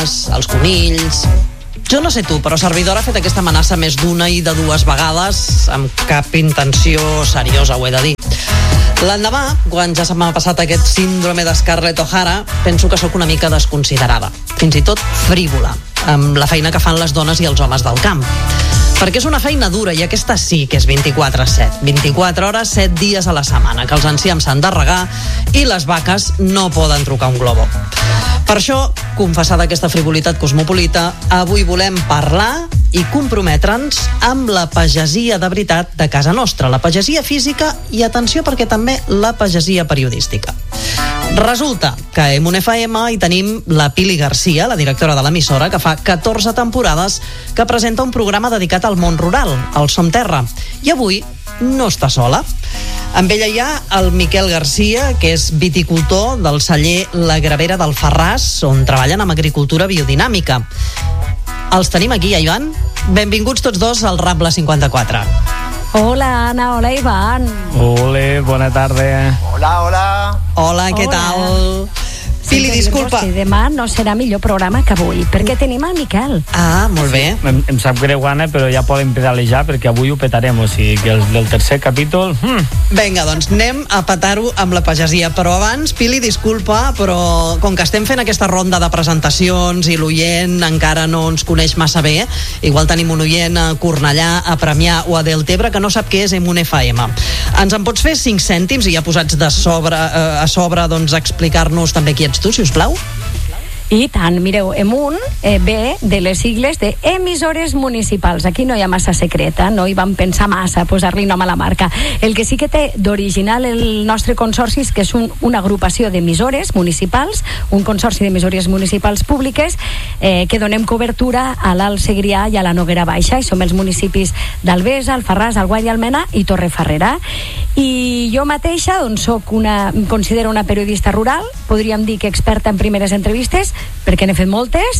gallines, els conills... Jo no sé tu, però servidora ha fet aquesta amenaça més d'una i de dues vegades, amb cap intenció seriosa, ho he de dir. L'endemà, quan ja se m'ha passat aquest síndrome de Scarlett O'Hara, penso que sóc una mica desconsiderada, fins i tot frívola, amb la feina que fan les dones i els homes del camp. Perquè és una feina dura i aquesta sí que és 24/7. 24 hores, 7 dies a la setmana, que els enciams s'han de regar i les vaques no poden trucar un globo. Per això, confessada aquesta frivolitat cosmopolita, avui volem parlar i comprometre'ns amb la pagesia de veritat de casa nostra, la pagesia física i, atenció, perquè també la pagesia periodística. Resulta que a Emun FM hi tenim la Pili Garcia, la directora de l'emissora, que fa 14 temporades que presenta un programa dedicat al món rural, al Som Terra. I avui no està sola. Amb ella hi ha el Miquel Garcia, que és viticultor del celler La Gravera del Farràs, on treballen amb agricultura biodinàmica. Els tenim aquí, Ivan. Benvinguts tots dos al Rambla 54. Hola, Anna, hola, Ivan. Hola, bona tarda. Hola, hola. Hola, què tal? Pili, disculpa. Que demà no serà millor programa que avui, perquè tenim el Miquel. Ah, molt bé. Em sap greu, Anna, però ja poden pedalejar perquè avui ho petarem, o sigui que els del tercer capítol... Vinga, doncs anem a petar-ho amb la pagesia, però abans, Pili, disculpa, però com que estem fent aquesta ronda de presentacions i l'oient encara no ens coneix massa bé, igual tenim un oient a Cornellà, a Premià o a Deltebre que no sap què és Emun FM. Ens en pots fer 5 cèntims i ja posats a sobre doncs, explicar-nos també qui ets tu, si us plau? I tant, mireu, Emun ve de les sigles de emissores municipals. Aquí no hi ha massa secreta, no hi vam pensar massa posar-li nom a la marca. El que sí que té d'original el nostre consorci és que és una agrupació d'emissores municipals, un consorci d'emissores municipals públiques que donem cobertura a l'Alt Segrià i a la Noguera Baixa, i som els municipis d'Albesa, Alfarràs, Alguaire i Almena i Torrefarrera. I jo mateixa doncs em considero una periodista rural, podríem dir que experta en primeres entrevistes, perquè n'he fet moltes,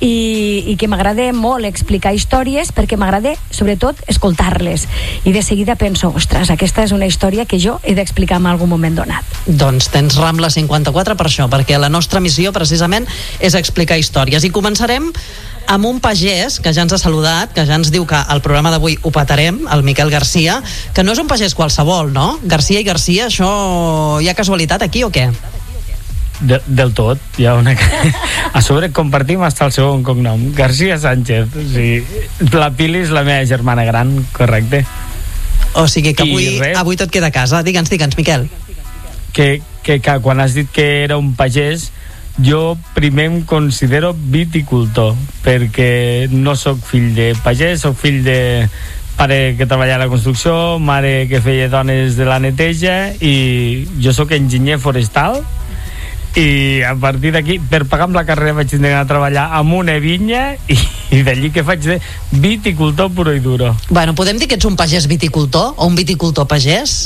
i que m'agrada molt explicar històries, perquè m'agrada sobretot escoltar-les, i de seguida penso, ostres, aquesta és una història que jo he d'explicar en algun moment donat. Doncs tens Rambla 54 per això, perquè la nostra missió precisament és explicar històries, i començarem amb un pagès que ja ens ha saludat, que ja ens diu que el programa d'avui ho petarem, el Miquel Garcia, que no és un pagès qualsevol, no? Garcia i Garcia, això hi ha casualitat aquí o què? Del tot, hi ha una... A sobre compartim hasta el segon cognom, Garcia Sánchez. O sigui, la Pili és la meva germana gran, correcte. O sigui que avui tot queda a casa. Digue'ns, Miquel. Que quan has dit que era un pagès, jo primer em considero viticultor, perquè no sóc fill de pagès, sóc fill de pare que treballa a la construcció, mare que feia dones de la neteja, i jo sóc enginyer forestal. I a partir d'aquí, per pagar amb la carrera, vaig anar a treballar amb una vinya, i d'allí que faig de viticultor puro i duro. Bueno, podem dir que ets un pagès viticultor o un viticultor pagès?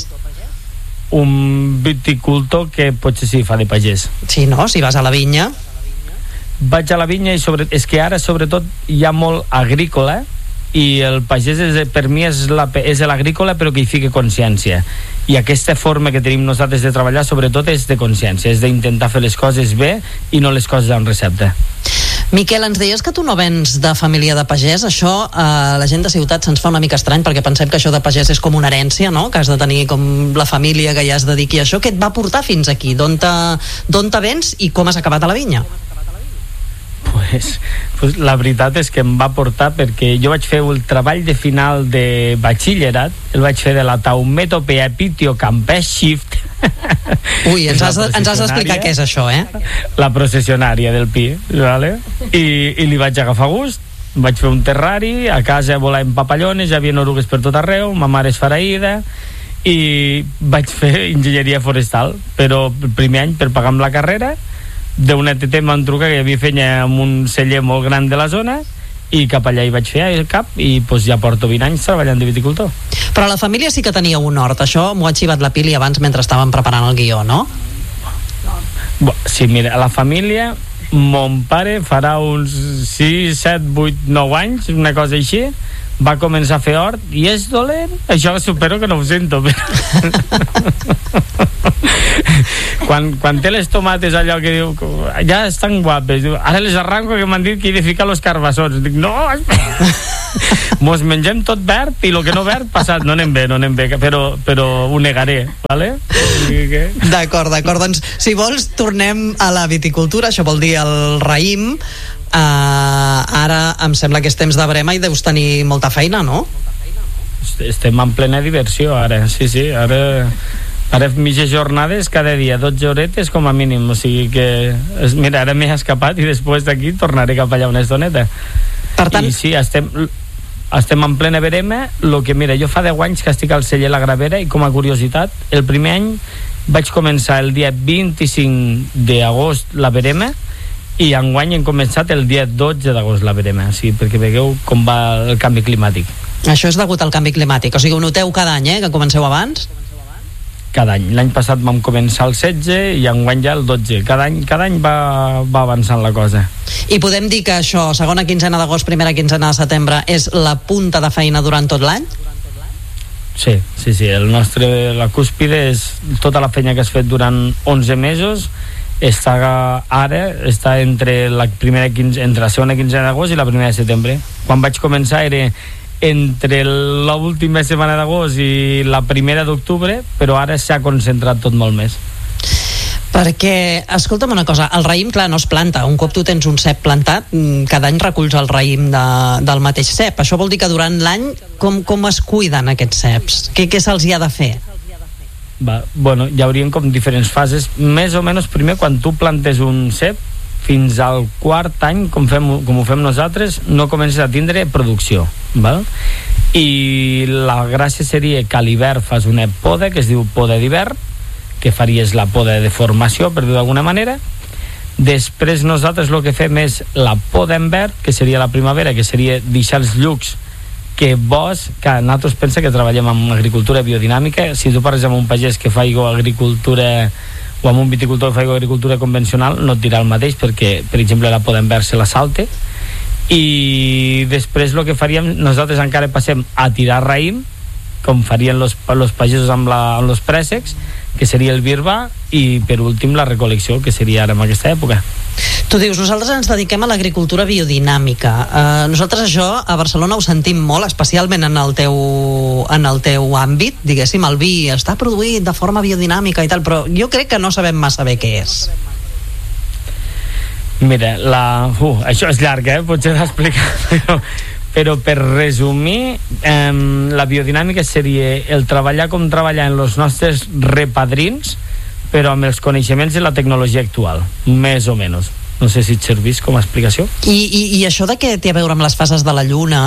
Un viticultor que potser sí fa de pagès. Sí, no? Si vas a la vinya. Vaig a la vinya i és que ara sobretot hi ha molt agrícola, i el pagès per mi és l'agrícola, però que hi fica consciència, i aquesta forma que tenim nosaltres de treballar sobretot és de consciència, és d'intentar fer les coses bé i no les coses amb recepta. Miquel, ens deies que tu no vens de família de pagès. Això a la gent de ciutat se'ns fa una mica estrany, perquè pensem que això de pagès és com una herència, no? Que has de tenir com la família que ja es dediqui a això. Què et va portar fins aquí? D'on te vens i com has acabat a la vinya? Pues la veritat és que em va portar perquè jo vaig fer el treball de final de batxillerat, el vaig fer de la Taumetopea Pitio Campes Shift. Ui, ens has d'explicar què és això, La processionària del Pi, vale? I li vaig agafar gust, vaig fer un terrari, a casa volàvem papallones, hi havia orugues per tot arreu, ma mare és faraïda, i vaig fer enginyeria forestal, però el primer any, per pagar amb la carrera, d'una TT em van trucar que hi havia feina amb un celler molt gran de la zona, i cap allà hi vaig fer el cap, i doncs ja porto 20 anys treballant de viticultor. Però la família sí que tenia un hort, això m'ho ha xivat la Pili abans mentre estàvem preparant el guió, no? Sí, mira, a la família mon pare farà uns 6, 7, 8, 9 anys, una cosa així, va començar a fer hort i és dolent, això supero que no ho sento quan té les tomates allò que diu ja estan guapes, diu, ara les arranco que m'han dit que he de ficar los carbassons, dic no, mos mengem tot verd i el que no verd passat, no anem bé però ho negaré, vale? D'acord, doncs si vols tornem a la viticultura, això vol dir el raïm. Ara em sembla que és temps de brema i deus tenir molta feina, no? Estem en plena diversió ara, sí, ara mitges jornades cada dia, 12 horetes com a mínim, o sigui que mira, ara m'he escapat i després d'aquí tornaré cap allà una estoneta. Per tant... I sí, estem en plena verema. Lo que, mira, jo fa 10 anys que estic al celler La Gravera i com a curiositat, el primer any vaig començar el dia 25 d'agost la verema i enguany hem començat el dia 12 d'agost la verema, sí, perquè veieu com va el canvi climàtic. Això és degut al canvi climàtic, o sigui, ho noteu cada any, que comenceu abans? Cada any. L'any passat vam començar el 16 i enguany ja el 12. Cada any va avançant la cosa. I podem dir que això, segona quinzena d'agost, primera quinzena de setembre, és la punta de feina durant tot l'any? Sí. La cúspide és tota la feina que has fet durant 11 mesos. Està entre la segona quinzena d'agost i la primera de setembre. Quan vaig començar era entre l'última setmana d'agost i la primera d'octubre, però ara s'ha concentrat tot molt més. Perquè, escolta'm una cosa, el raïm, clar, no es planta. Un cop tu tens un cep plantat, cada any reculls el raïm del mateix cep. Això vol dir que durant l'any com es cuiden aquests ceps? Què se'ls hi ha de fer? Bueno, hi haurien com diferents fases. Més o menys, primer, quan tu plantes un cep, fins al quart any, com ho fem nosaltres, no comences a tindre producció, val? I la gràcia seria que a l'hivern fas una poda, que es diu poda d'hivern, que faries la poda de formació, per dir d'alguna manera. Després nosaltres el que fem és la poda en verd, que seria la primavera, que seria deixar els llucs que nosaltres pensa que treballem amb agricultura biodinàmica. Si tu parles amb un pagès que fa agricultura o amb un viticultor que fa agricultura convencional, no et dirà el mateix, perquè per exemple la poda en verd se la salte. I després el que faríem, nosaltres encara passem a tirar raïm, com farien los pagesos amb els préssecs, que seria el birba, i per últim la recol·lecció, que seria ara en aquesta època. Tu dius, nosaltres ens dediquem a l'agricultura biodinàmica. Nosaltres això a Barcelona ho sentim molt, especialment en el teu àmbit, diguéssim, el vi està produït de forma biodinàmica i tal, però jo crec que no sabem massa bé què és. Mira, això és llarg, potser d'explicar, però per resumir, la biodinàmica seria el treballar com treballar en els nostres repadrins, però amb els coneixements i la tecnologia actual, més o menys. No sé si et servís com a explicació. I això de què té a veure amb les fases de la lluna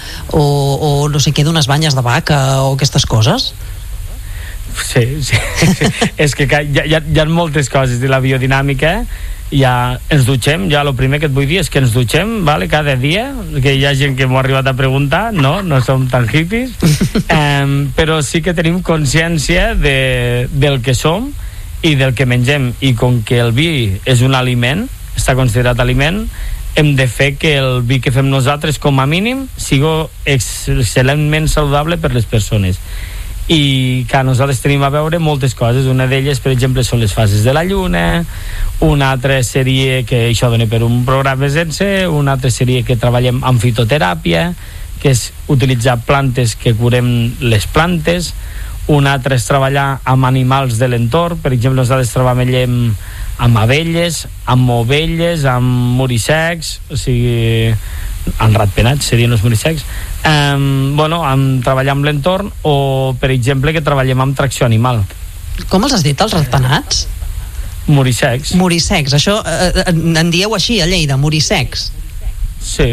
o no sé què, d'unes banyes de vaca o aquestes coses? Sí. És que hi ha moltes coses de la biodinàmica. Ens dutxem, el primer que et vull dir és que ens dutxem, vale, cada dia, que hi ha gent que m'ho ha arribat a preguntar, no som tan hippies, però sí que tenim consciència del que som i del que mengem, i com que el vi és un aliment, està considerat aliment, hem de fer que el vi que fem nosaltres com a mínim sigui excel·lentment saludable per les persones. I que nosaltres tenim a veure moltes coses. Una d'elles, per exemple, són les fases de la lluna, una altra seria que això dona per un programa sense, una altra seria que treballem amb fitoteràpia, que és utilitzar plantes que curem les plantes, una altra és treballar amb animals de l'entorn. Per exemple, nosaltres treballem amb abelles, amb ovelles, amb muricecs, o sigui, amb ratpenats serien els muricecs, treballar amb l'entorn, o per exemple que treballem amb tracció animal. Com els has dit, els ratpenats? Muricecs. Muricecs, això en dieu així a Lleida, muricecs? Sí.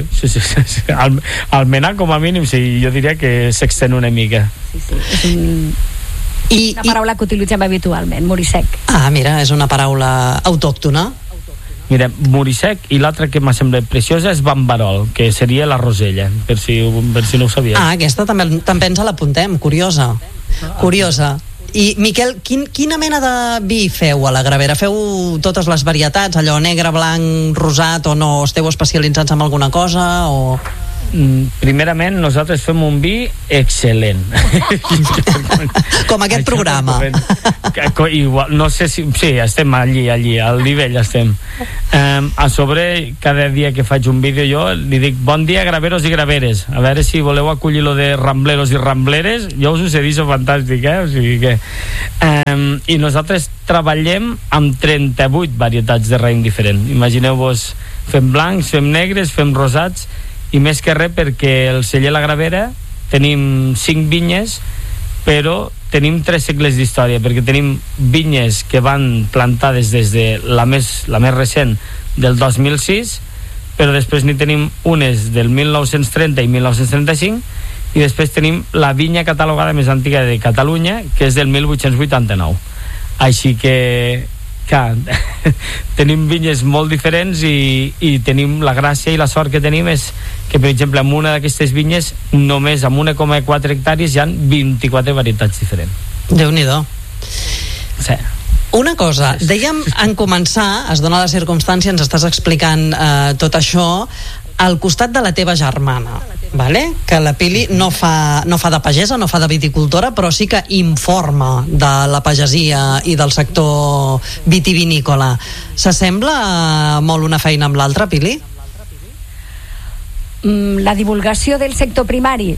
Almenys com a mínim sí, jo diria que s'extén una mica. Sí. Una paraula que utilitzem habitualment, morisec. Mira, és una paraula autòctona. Mira, morisec, i l'altra que m'ha semblat preciosa és bambarol, que seria la rosella, per si no ho sabies. Aquesta també ens l'apuntem, curiosa. I Miquel, quina mena de vi feu a la Gravera? Feu totes les varietats, allò negre, blanc, rosat, o no? Esteu especialitzats en alguna cosa? primerament nosaltres fem un vi excel·lent. Com aquest programa. Igual, no sé si... Sí, estem allí, al nivell estem. A sobre, cada dia que faig un vídeo jo li dic bon dia graveros i graveres, a veure si voleu acollir lo de rambleros i rambleres, jo us ho cedixo fantàstic, o sigui que... I nosaltres treballem amb 38 varietats de raïm diferent. Imagineu-vos, fem blancs, fem negres, fem rosats, i més que res perquè el celler La Gravera tenim 5 vinyes, però tenim 3 segles d'història, perquè tenim vinyes que van plantades des de la més recent del 2006, però després n'hi tenim unes del 1930 i 1935, i després tenim la vinya catalogada més antiga de Catalunya, que és del 1889. Així que clar, tenim vinyes molt diferents i tenim la gràcia i la sort que tenim és que, per exemple, en una d'aquestes vinyes només amb 1,4 hectàrees hi ha 24 varietats diferents. Déu-n'hi-do. Sí. Una cosa, dèiem en començar, es dona la circumstància, ens estàs explicant tot això al costat de la teva germana, vale? Que la Pili no fa de pagesa, no fa de viticultora, però sí que informa de la pagesia i del sector vitivinícola. S'assembla molt una feina amb l'altra, Pili? La divulgació del sector primari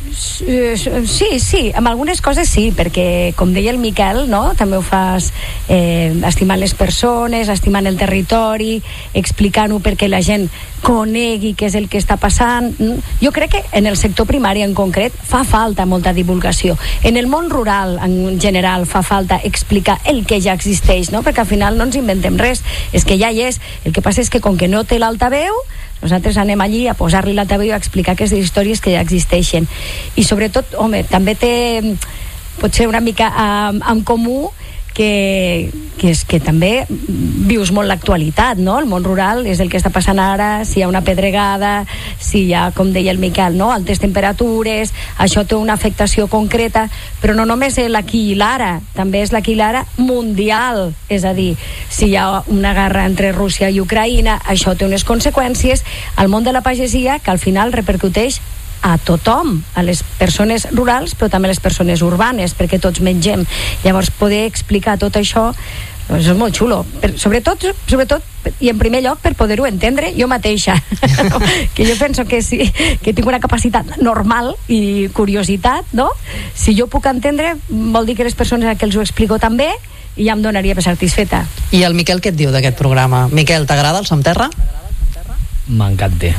sí, amb algunes coses sí, perquè com deia el Miquel, no? També ho fas estimant les persones, estimant el territori, explicant-ho perquè la gent conegui què és el que està passant. Jo crec que en el sector primari en concret fa falta molta divulgació. En el món rural en general fa falta explicar el que ja existeix, no? Perquè al final no ens inventem res, és que ja hi és. El que passa és que com que no té l'altaveu, nosaltres anem allí a posar-li l'altaveu i a explicar aquestes històries que ja existeixen. I sobretot, home, també té potser una mica en comú que és que també vius molt l'actualitat, no? El món rural és el que està passant ara, si hi ha una pedregada, si hi ha, com deia el Miquel, no? Altes temperatures, això té una afectació concreta, però no només és l'aquí i l'ara, també és l'aquí i l'ara mundial, és a dir, si hi ha una guerra entre Rússia i Ucraïna, això té unes conseqüències al món de la pagesia que al final repercuteix a tothom, a les persones rurals però també a les persones urbanes, perquè tots mengem. Llavors poder explicar tot això és molt xulo, sobretot i en primer lloc per poder-ho entendre jo mateixa que jo penso que sí, que tinc una capacitat normal i curiositat, no? Si jo puc entendre vol dir que les persones a qui els ho explico també i ja em donaria per satisfeta. I el Miquel què et diu d'aquest programa? Miquel, t'agrada el Som Terra? M'encanta,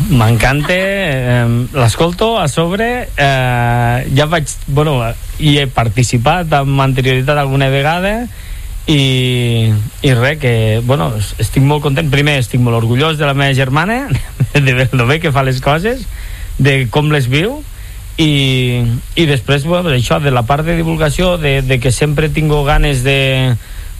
l'escolto a sobre, ja vaig, hi he participat amb anterioritat alguna vegada i res, que estic molt content. Primer estic molt orgullós de la meva germana, de lo bé que fa les coses, de com les viu, i després això, de la part de divulgació, de que sempre he tingut ganes de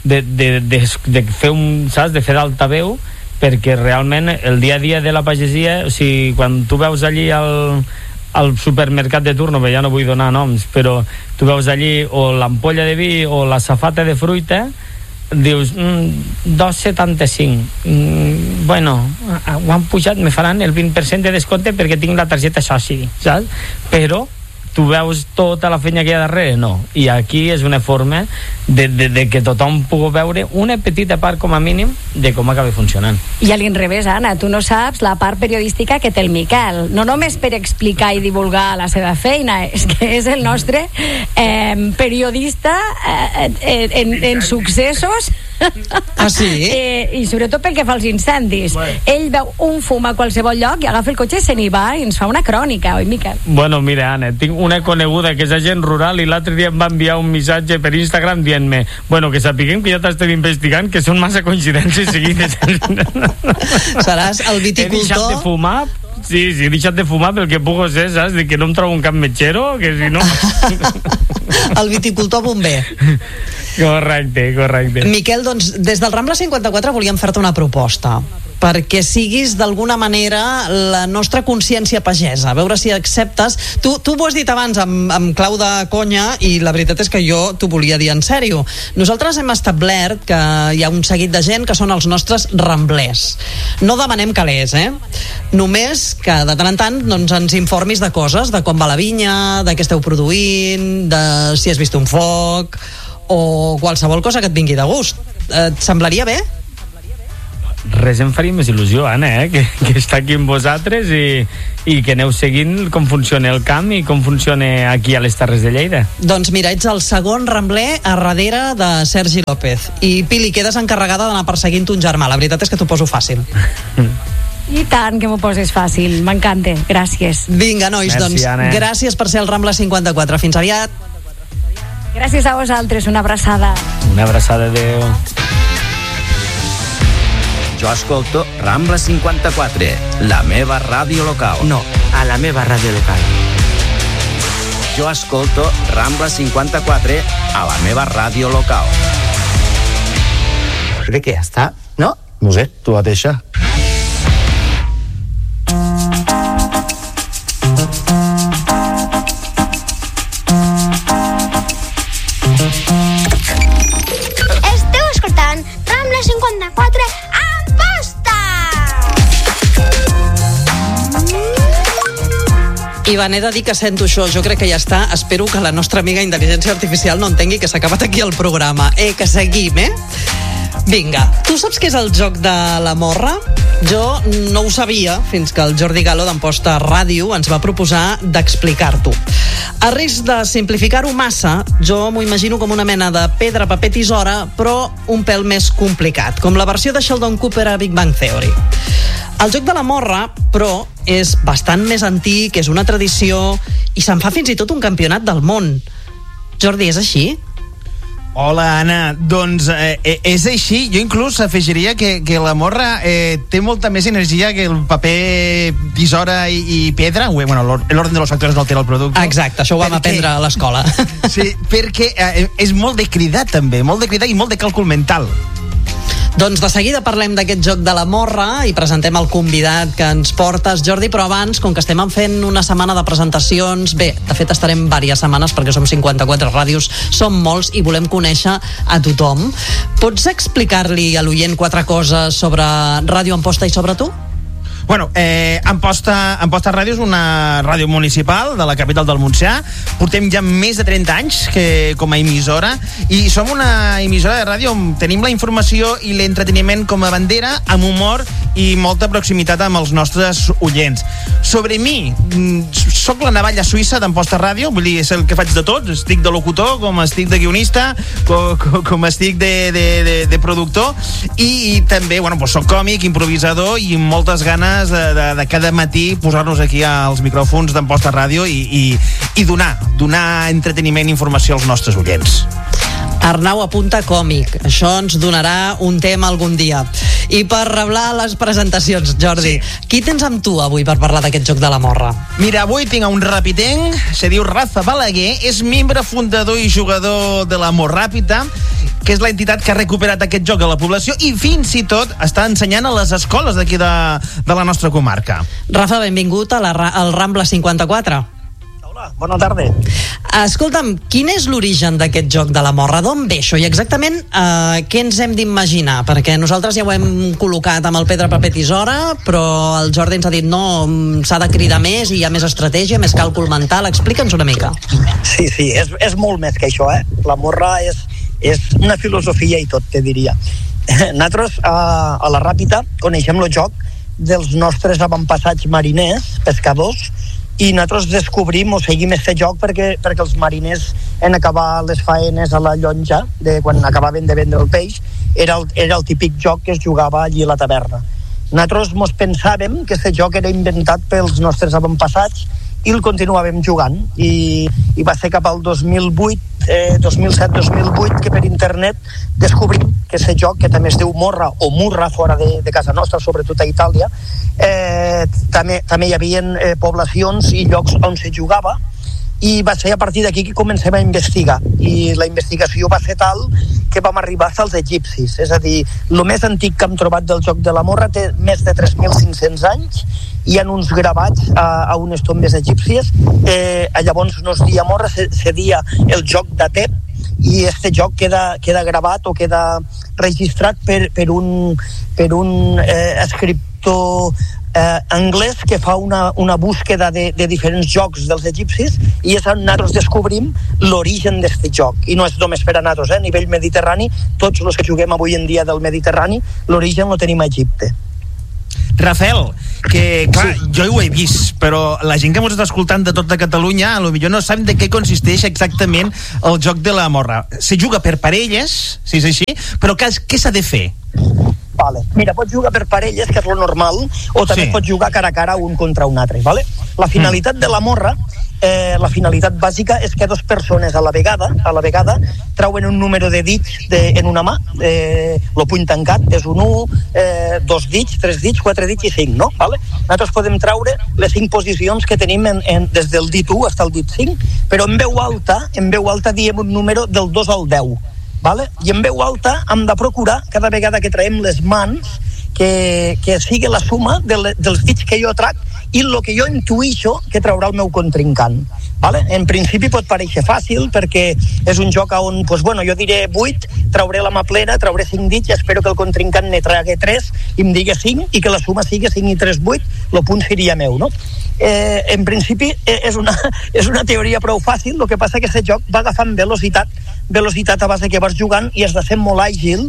fer saps, de fer d'altaveu, perquè realment el dia a dia de la pagesia, o sigui, quan tu veus allí al supermercat de turno, ja no vull donar noms, però tu veus allí o l'ampolla de vi o la safata de fruita, dius 2,75, ho han pujat, me faran el 20% de descompte perquè tinc la targeta soci, saps? Però tu veus tota la feina que hi ha darrere? No. I aquí és una forma de que tothom pugui veure una petita part, com a mínim, de com acaba funcionant. I a l'inrevés, Anna, tu no saps la part periodística que té el Miquel. No només per explicar i divulgar la seva feina, és que és el nostre periodista en successos. Ah, sí? I sobretot pel que fa als incendis. Ell veu un fum a qualsevol lloc i agafa el cotxe, se n'hi va i ens fa una crònica, oi, Miquel? Mira, Anna, tinc una coneguda que és agent rural i l'altre dia em va enviar un missatge per Instagram dient-me, que sapiguem que ja t'estem investigant, que són massa coincidències seguides. Seràs el viticultor... He deixat de fumar. Sí, he deixat de fumar pel que puc ser, saps? De que no em trobo un cap metgero, que si no... El viticultor bomber. Correcte. Miquel, doncs, des del Rambla 54 volíem fer-te una proposta. perquè siguis d'alguna manera la nostra consciència pagesa, a veure si acceptes. Tu ho has dit abans amb clau de conya, i la veritat és que jo t'ho volia dir en sèrio. Nosaltres hem establert que hi ha un seguit de gent que són els nostres ramblers. No demanem calés, només que de tant en tant doncs, ens informis de coses, de com va la vinya, de què esteu produint, de si has vist un foc o qualsevol cosa que et vingui de gust. Et semblaria bé? Res em faria més il·lusió, Anna, que està aquí amb vosaltres i que aneu seguint com funciona el camp i com funciona aquí a les Terres de Lleida. Doncs mira, ets el segon rambler a darrere de Sergi López. I Pili, quedes encarregada d'anar perseguint un germà. La veritat és que t'ho poso fàcil. I tant que m'ho poses fàcil, m'encanta, gràcies. Vinga, nois, merci, doncs Anna. Gràcies per ser al Rambla 54. Fins aviat. Gràcies a vosaltres, una abraçada. Una abraçada, adeu. Jo escolto Rambla 54, la meva ràdio local. No, a la meva ràdio local. Jo escolto Rambla 54 a la meva ràdio local. Crec que ja està, no? No sé, tu mateixa. Esteu escoltant Rambla 54 amb posta! Ivan, he de dir que sento això. Jo crec que ja està. Espero que la nostra amiga intel·ligència artificial no entengui que s'ha acabat aquí el programa. Que seguim, Vinga, tu saps què és el joc de la morra? Jo no ho sabia fins que el Jordi Galo d'Amposta Ràdio ens va proposar d'explicar-t'ho. A risc de simplificar-ho massa, jo m'ho imagino com una mena de pedra, paper, tisora, però un pèl més complicat, com la versió de Sheldon Cooper a Big Bang Theory. El joc de la morra, però, és bastant més antic, és una tradició, i se'n fa fins i tot un campionat del món. Jordi, és així? Hola, Anna. Doncs és així. Jo inclús afegiria que la morra té molta més energia que el paper, tisora i pedra. Bueno, l'ordre de los factores no altera el producte. Exacte, això ho vam aprendre a l'escola. Sí, perquè és molt de cridar, també. Molt de cridar i molt de càlcul mental. Doncs de seguida parlem d'aquest joc de la morra i presentem el convidat que ens portes, Jordi, però abans, com que estem fent una setmana de presentacions, bé, de fet estarem diverses setmanes perquè som 54 ràdios, som molts i volem conèixer a tothom. Pots explicar-li a l'oient 4 coses sobre Ràdio Amposta i sobre tu? Bueno, Amposta Ràdio és una ràdio municipal de la capital del Montsià. Portem ja més de 30 anys com a emissora i som una emissora de ràdio on tenim la informació i l'entreteniment com a bandera, amb humor i molta proximitat amb els nostres oients. Sobre mi, soc la navalla suïssa d'Amposta Ràdio, vull dir, és el que faig de tot. Estic de locutor, com estic de guionista, com estic de productor i també, bueno, soc còmic, improvisador i amb moltes ganes de cada matí posar-nos aquí als micròfons d'Amposta Ràdio i donar entreteniment i informació als nostres oients. Arnau apunta còmic. Això ens donarà un tema algun dia. I per reblar les presentacions, Jordi, sí. Qui tens amb tu avui per parlar d'aquest joc de la morra? Mira, avui tinc un rapitenc, se diu Rafa Balaguer, és membre fundador i jugador de la Morràpita, que és l'entitat que ha recuperat aquest joc a la població i fins i tot està ensenyant a les escoles d'aquí de la nostra comarca. Rafa, benvingut al Rambla 54. Bona tarda. Escolta'm, quin és l'origen d'aquest joc de la morra? D'on ve això? I exactament què ens hem d'imaginar? Perquè nosaltres ja ho hem col·locat amb el pedra, paper, tisora, però el Jordi ens ha dit no, s'ha de cridar més i hi ha més estratègia, més càlcul mental. Explica'ns una mica. Sí, és molt més que això, La morra és una filosofia i tot, te diria. Nosaltres a la Ràpita coneixem el joc dels nostres avantpassats mariners, pescadors, i nosaltres descobrim o seguim aquest joc perquè els mariners en acabar les faenes a la llonja quan acabaven de vendre el peix era el típic joc que es jugava allí a la taverna. Nosaltres mos pensàvem que aquest joc era inventat pels nostres avantpassats i el continuàvem jugant i va ser cap al 2007-2008 que per internet descobrim que aquest joc, que també es diu morra o murra fora de casa nostra, sobretot a Itàlia, també hi havia poblacions i llocs on se jugava i va ser a partir d'aquí que comencem a investigar, i la investigació va ser tal que vam arribar fins als egipcis, és a dir, el més antic que hem trobat del joc de la morra té més de 3.500 anys, hi ha uns gravats a unes tombes egípcies, llavors no es dia morra, se dia el joc d'Atep, i este joc queda gravat o queda registrat per un escriptor anglès que fa una búsqueda de diferents jocs dels egipcis, i és on nosaltres descobrim l'origen d'este joc, i no és només per a nosaltres, a nivell mediterrani, tots els que juguem avui en dia del Mediterrani, l'origen lo tenim a Egipte. Rafael, que clar, jo ho he vist, però la gent que ens està escoltant de tota Catalunya potser no saben de què consisteix exactament el joc de la morra. Se juga per parelles, si és així, però què s'ha de fer? Vale. Mira, pots jugar per parelles, que és lo normal, o també pots jugar cara a cara un contra un altre, vale? La finalitat de la morra, la finalitat bàsica és que dues persones a la vegada trauen un número de dits en una mà, el puny tancat és un 1, 2 dits, 3 dits, 4 dits i 5, no? Vale? Nosaltres podem traure les 5 posicions que tenim des del dit 1 fins al dit 5, però en veu alta diem un número del 2 al 10, vale? I en veu alta hem de procurar cada vegada que traiem les mans que sigui la suma dels dits que jo trac i el que jo intuïxo que traurà el meu contrincant. Vale? En principi pot parèixer fàcil perquè és un joc on, pues, bueno, jo diré 8, trauré la mà plena, trauré 5 dits i espero que el contrincant ne tragui 3 i em digui 5 i que la suma sigui 5 i 3, 8, el punt seria meu, no? En principi és una teoria prou fàcil, el que passa que aquest joc va agafant velocitat a base que vas jugant i has de ser molt àgil,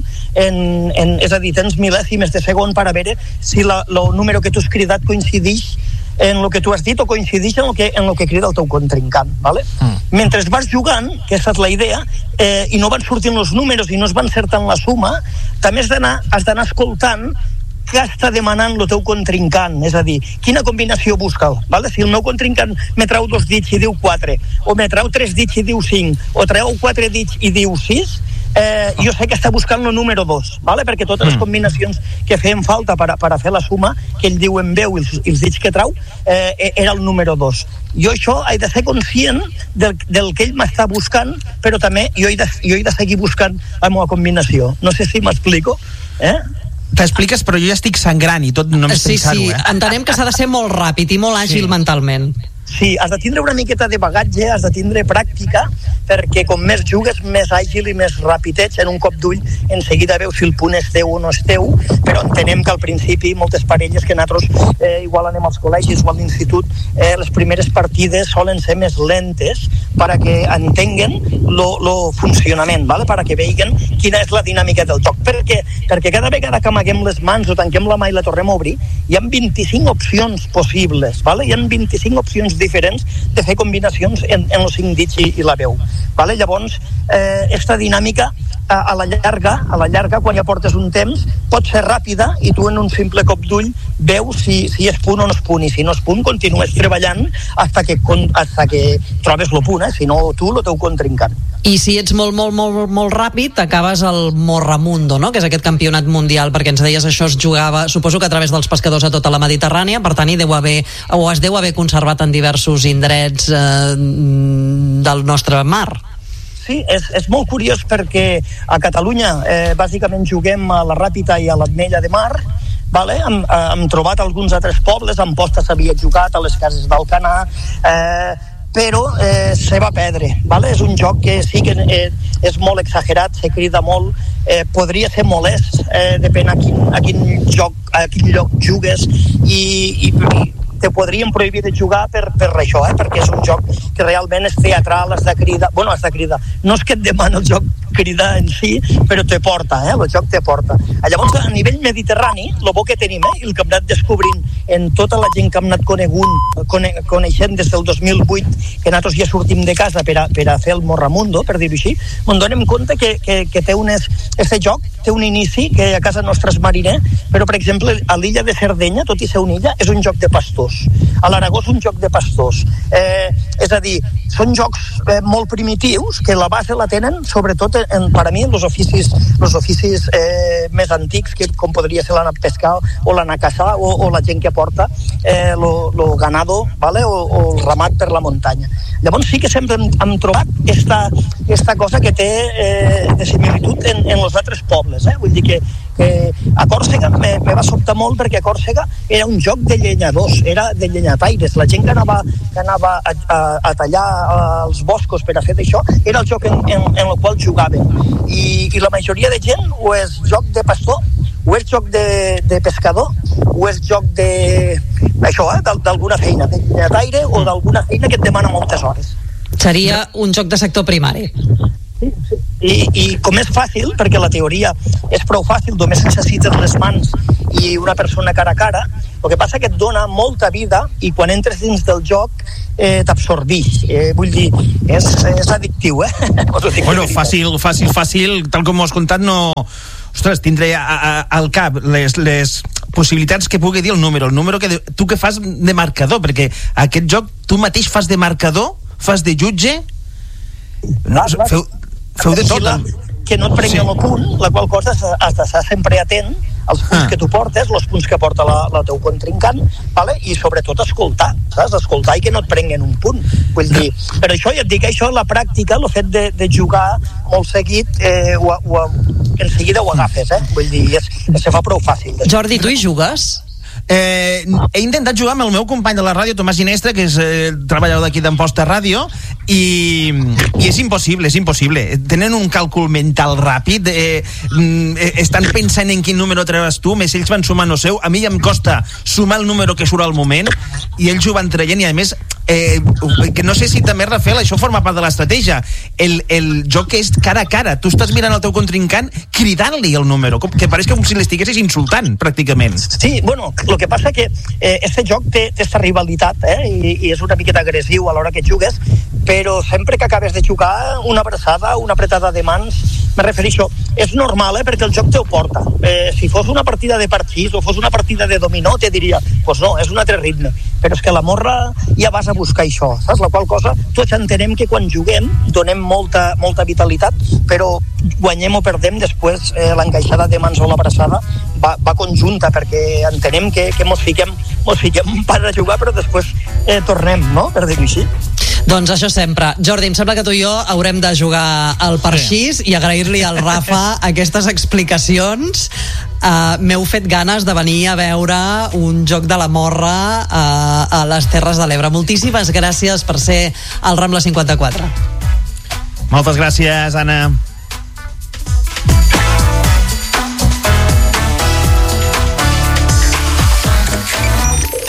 és a dir, tens mil·lèsimes de segon per a veure si el número que tu has cridat coincideix en el que tu has dit o coincideix en el que crida el teu contrincant, ¿vale? Mentre vas jugant, que aquesta és la idea, i no van sortint els números i no es van encertant la suma, també has d'anar escoltant què està demanant el teu contrincant, és a dir, quina combinació busca, ¿vale? Si el meu contrincant me trau 2 dits i diu 4, o me trau 3 dits i diu 5, o treu 4 dits i diu 6, jo sé que està buscant el número 2, ¿vale? Perquè totes les combinacions que feien falta per a fer la suma, que ell diu en veu i els dits que trau, era el número 2. Jo això he de ser conscient del que ell m'està buscant, però també jo he de seguir buscant la meva combinació. No sé si m'explico, T'expliques, però jo ja estic sangrant i tot només pensar-ho, Sí, entenem que s'ha de ser molt ràpid i molt àgil mentalment. Sí, has de tindre una miqueta de bagatge, has de tindre pràctica, perquè com més jugues, més àgil i més ràpid ets. En un cop d'ull, en seguida veus si el punt és teu o no és teu, però entenem que al principi moltes parelles que nosaltres igual anem als col·legis o a l'institut, les primeres partides solen ser més lentes perquè entenguen el funcionament, ¿vale? Perquè vegin quina és la dinàmica del joc. Perquè cada vegada que amaguem les mans o tanquem la mà i la tornem a obrir, hi ha 25 opcions possibles, ¿vale? Hi ha 25 opcions diferents de fer combinacions en els 5 dits i la veu, vale? Llavors esta dinàmica a la llarga quan ja portes un temps pot ser ràpida i tu en un simple cop d'ull veus si és punt o no és punt, i si no és punt continues treballant hasta que trobes el punt, si no tu el teu contrincant. I si ets molt ràpid acabes al Morramundo, no? Que és aquest campionat mundial, perquè ens deies això es jugava, suposo que a través dels pescadors a tota la Mediterrània, per tant es deu haver conservat en diversos indrets del nostre mar. Sí, és molt curiós perquè a Catalunya bàsicament juguem a la Ràpita i a l'Ametlla de Mar, vale? Hem trobat alguns altres pobles, a Amposta s'havia jugat, a les Cases d'Alcanar, però se va perdre, vale? És un joc que sí que és molt exagerat, se crida molt, podria ser molest, depèn a quin lloc jugues i te podrien prohibir de jugar per això, perquè és un joc que realment és teatral, has de cridar, no és que et demana el joc cridar en si, però te porta, el joc te porta. Llavors, a nivell mediterrani, el bo que tenim, i el que hem anat descobrint en tota la gent que hem anat coneixent des del 2008, que nosaltres ja sortim de casa per a fer el Morramundo, per dir-ho així, ens donem compte que té aquest joc té un inici que a casa nostra és mariner, però, per exemple, a l'illa de Sardenya, tot i ser una illa, és un joc de pastors. A l'Aragó és un joc de pastors. És a dir, són jocs molt primitius que la base la tenen sobretot per a mi els oficis més antics, que com podria ser l'anar a pescar o l'anar a caçar o la gent que porta lo ganado, ¿vale? o el ramat per la muntanya. Llavors sí que sempre hem trobat esta cosa que té de similitud en els altres pobles, vull dir que a Còrsega me va sobtar molt, perquè a Còrsega era un joc de llenyadors, era de llenyataires, la gent que anava a tallar els boscos per a fer d'això, era el joc en el qual jugaven, i la majoria de gent o és joc de pastor, o és joc de pescador, o és joc d'alguna feina, de llenyataire o d'alguna feina que et demana moltes hores. Seria un joc de sector primari. Sí. I com és fàcil, perquè la teoria és prou fàcil, només necessites les mans i una persona cara a cara, el que passa que et dona molta vida i quan entres dins del joc t'absorbix. Vull dir, és addictiu, Bueno, fàcil, tal com ho has contat, no... Ostres, tindré al cap les possibilitats que pugui dir el número que tu que fas de marcador, perquè aquest joc tu mateix fas de marcador, fas de jutge, feu de tot. Que no et prenguen el punt, la qual cosa has d'estar sempre atent als punts que tu portes, els punts que porta la teu contrincant, vale? I sobretot escoltar, saps? Escoltar i que no et prenguen un punt. Vull dir, però això, ja et dic, això la pràctica, el fet de jugar molt seguit, en seguida ho agafes, Vull dir, se fa prou fàcil. Jordi, tu hi jugues? He intentat jugar amb el meu company de la ràdio, Tomàs Ginestra, que és treballador d'aquí d'Amposta Ràdio, i és impossible. Tenen un càlcul mental ràpid, estan pensant en quin número treus tu, més ells van sumant el seu. A mi ja em costa sumar el número que surt al moment, i ells ho van traient, i a més que no sé si també, Rafael, això forma part de l'estratègia, el joc que és cara a cara, tu estàs mirant el teu contrincant cridant-li el número, que pareix com si l'estiguessis insultant pràcticament. Sí, bueno, el que passa que este joc té aquesta rivalitat, i és una miqueta agressiu a l'hora que jugues, però sempre que acabes de jugar, una abraçada, una apretada de mans, me refereixo, és normal, perquè el joc te ho porta. Si fos una partida de parxís o fos una partida de dominó, te diria, pues no, és un altre ritme, però és que la morra ja vas a buscar això, saps? La qual cosa, tots entenem que quan juguem donem molta vitalitat, però guanyem o perdem després l'encaixada de mans o l'abraçada va conjunta, perquè entenem que mos fiquem per a jugar, però després tornem, no?, per dir-ho així. Doncs això sempre. Jordi, em sembla que tu i jo haurem de jugar al parxís i agrair-li al Rafa aquestes explicacions. M'heu fet ganes de venir a veure un joc de la morra a les Terres de l'Ebre. Moltíssimes gràcies per ser al Rambla 54. Moltes gràcies, Anna.